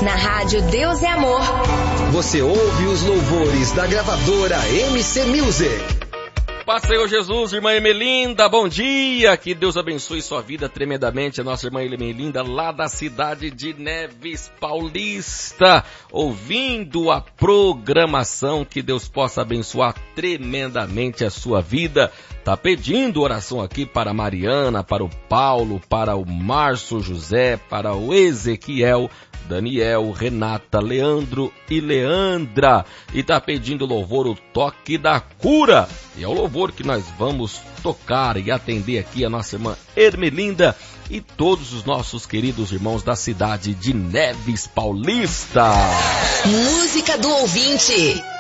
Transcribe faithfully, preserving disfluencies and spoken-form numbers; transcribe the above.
na rádio Deus é Amor. Você ouve os louvores da gravadora M C Music. Paz, Senhor Jesus, irmã Emelinda, bom dia, que Deus abençoe sua vida tremendamente, a nossa irmã Emelinda lá da cidade de Neves Paulista, ouvindo a programação, que Deus possa abençoar tremendamente a sua vida. Tá pedindo oração aqui para a Mariana, para o Paulo, para o Márcio José, para o Ezequiel, Daniel, Renata, Leandro e Leandra. E tá pedindo louvor, o toque da cura. E é o louvor que nós vamos tocar e atender aqui a nossa irmã Ermelinda e todos os nossos queridos irmãos da cidade de Neves Paulista. Música do ouvinte.